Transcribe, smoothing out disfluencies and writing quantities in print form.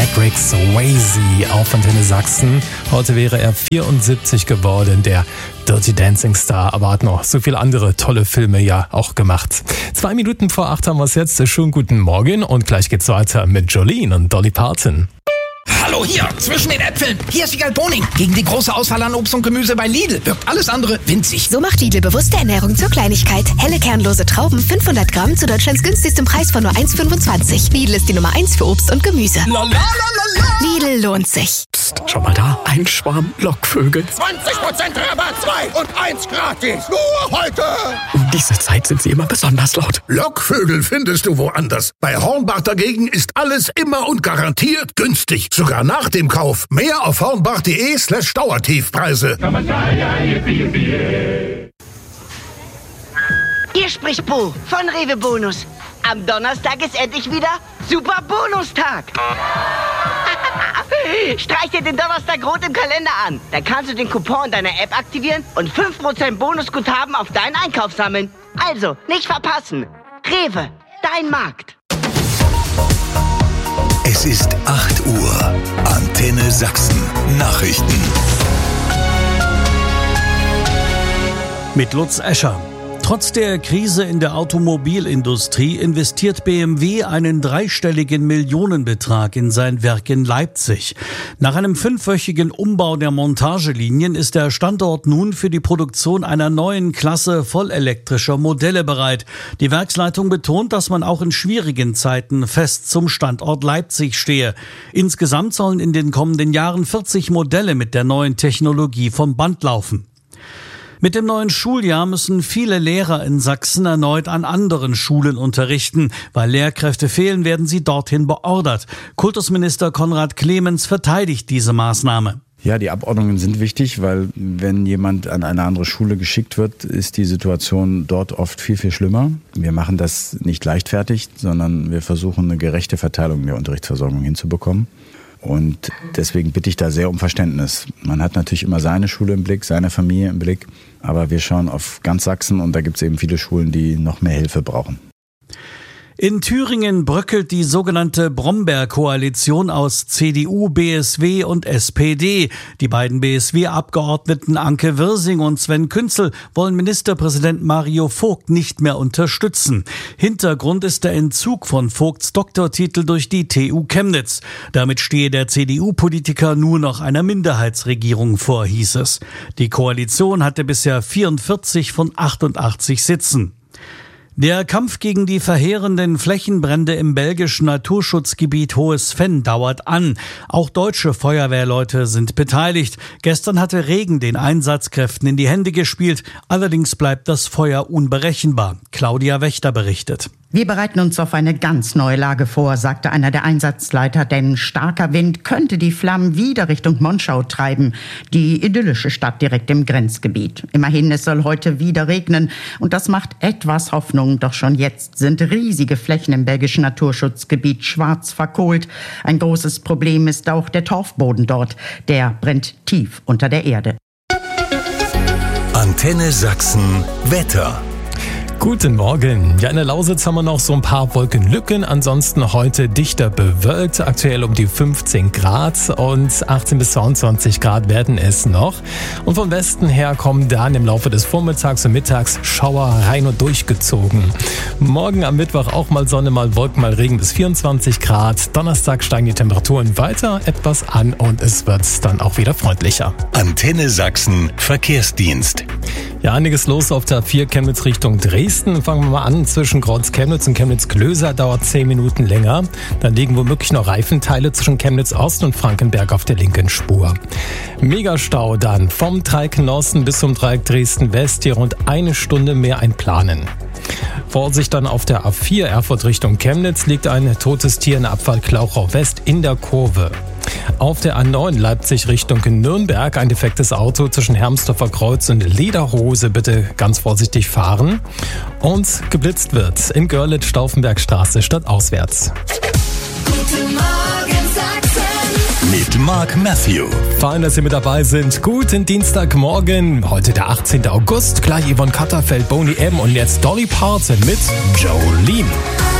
Patrick Swayze auf Antenne Sachsen. Heute wäre er 74 geworden, der Dirty Dancing Star, aber hat noch so viele andere tolle Filme ja auch gemacht. 2 Minuten vor 8 haben wir es jetzt. Schönen guten Morgen und gleich geht's weiter mit Jolene und Dolly Parton. Hallo hier, zwischen den Äpfeln. Hier ist Wiegald Boning. Gegen die große Auswahl an Obst und Gemüse bei Lidl wirkt alles andere winzig. So macht Lidl bewusste Ernährung zur Kleinigkeit. Helle kernlose Trauben 500 Gramm zu Deutschlands günstigstem Preis von nur 1,25. Lidl ist die Nummer 1 für Obst und Gemüse. Lidl lohnt sich. Psst, schau mal da, ein Schwarm Lockvögel. 20% Rabatt, 2 und 1 gratis. Nur heute. Um diese Zeit sind sie immer besonders laut. Lockvögel findest du woanders. Bei Hornbach dagegen ist alles immer und garantiert günstig. Sogar nach dem Kauf. Mehr auf hornbach.de/Dauertiefpreise. Hier spricht Bo von Rewe Bonus. Am Donnerstag ist endlich wieder Super Bonustag. Streich dir den Donnerstag rot im Kalender an. Da kannst du den Coupon deiner App aktivieren und 5% Bonusguthaben auf deinen Einkauf sammeln. Also, nicht verpassen. Rewe, dein Markt. Es ist 8 Uhr. Antenne Sachsen. Nachrichten. Mit Lutz Escher. Trotz der Krise in der Automobilindustrie investiert BMW einen 3-stelligen Millionenbetrag in sein Werk in Leipzig. Nach einem 5-wöchigen Umbau der Montagelinien ist der Standort nun für die Produktion einer neuen Klasse vollelektrischer Modelle bereit. Die Werksleitung betont, dass man auch in schwierigen Zeiten fest zum Standort Leipzig stehe. Insgesamt sollen in den kommenden Jahren 40 Modelle mit der neuen Technologie vom Band laufen. Mit dem neuen Schuljahr müssen viele Lehrer in Sachsen erneut an anderen Schulen unterrichten. Weil Lehrkräfte fehlen, werden sie dorthin beordert. Kultusminister Konrad Clemens verteidigt diese Maßnahme. Ja, die Abordnungen sind wichtig, weil wenn jemand an eine andere Schule geschickt wird, ist die Situation dort oft viel, viel schlimmer. Wir machen das nicht leichtfertig, sondern wir versuchen eine gerechte Verteilung der Unterrichtsversorgung hinzubekommen. Und deswegen bitte ich da sehr um Verständnis. Man hat natürlich immer seine Schule im Blick, seine Familie im Blick, aber wir schauen auf ganz Sachsen und da gibt es eben viele Schulen, die noch mehr Hilfe brauchen. In Thüringen bröckelt die sogenannte Brombeer-Koalition aus CDU, BSW und SPD. Die beiden BSW-Abgeordneten Anke Wirsing und Sven Künzel wollen Ministerpräsident Mario Vogt nicht mehr unterstützen. Hintergrund ist der Entzug von Vogts Doktortitel durch die TU Chemnitz. Damit stehe der CDU-Politiker nur noch einer Minderheitsregierung vor, hieß es. Die Koalition hatte bisher 44 von 88 Sitzen. Der Kampf gegen die verheerenden Flächenbrände im belgischen Naturschutzgebiet Hohes Venn dauert an. Auch deutsche Feuerwehrleute sind beteiligt. Gestern hatte Regen den Einsatzkräften in die Hände gespielt. Allerdings bleibt das Feuer unberechenbar. Claudia Wächter berichtet. Wir bereiten uns auf eine ganz neue Lage vor, sagte einer der Einsatzleiter, denn starker Wind könnte die Flammen wieder Richtung Monschau treiben, die idyllische Stadt direkt im Grenzgebiet. Immerhin, es soll heute wieder regnen und das macht etwas Hoffnung, doch schon jetzt sind riesige Flächen im belgischen Naturschutzgebiet schwarz verkohlt. Ein großes Problem ist auch der Torfboden dort, der brennt tief unter der Erde. Antenne Sachsen Wetter. Guten Morgen. Ja, in der Lausitz haben wir noch so ein paar Wolkenlücken. Ansonsten heute dichter bewölkt. Aktuell um die 15 Grad und 18 bis 22 Grad werden es noch. Und vom Westen her kommen dann im Laufe des Vormittags und Mittags Schauer rein und durchgezogen. Morgen am Mittwoch auch mal Sonne, mal Wolken, mal Regen bis 24 Grad. Donnerstag steigen die Temperaturen weiter etwas an und es wird dann auch wieder freundlicher. Antenne Sachsen Verkehrsdienst. Ja, einiges los auf der A4 Chemnitz Richtung Dresden. Fangen wir mal an. Zwischen Kreuz-Chemnitz und Chemnitz-Klöser dauert 10 Minuten länger. Dann liegen womöglich noch Reifenteile zwischen Chemnitz-Ost und Frankenberg auf der linken Spur. Megastau dann vom Dreieck Osten bis zum Dreieck Dresden-West. Hier rund 1 Stunde mehr einplanen. Vorsicht dann auf der A4 Erfurt Richtung Chemnitz liegt ein totes Tier in der Abfahrt Klauchau West in der Kurve. Auf der A9 Leipzig Richtung Nürnberg ein defektes Auto zwischen Hermsdorfer Kreuz und Lederhose. Bitte ganz vorsichtig fahren. Und geblitzt wird in Görlitz-Stauffenbergstraße stadtauswärts. Guten Morgen Sachsen. Mit Mark Matthew. Fein, dass Sie mit dabei sind. Guten Dienstagmorgen. Heute der 18. August. Gleich Yvonne Katterfeld, Boney M. und jetzt Dolly Parton mit Jolene.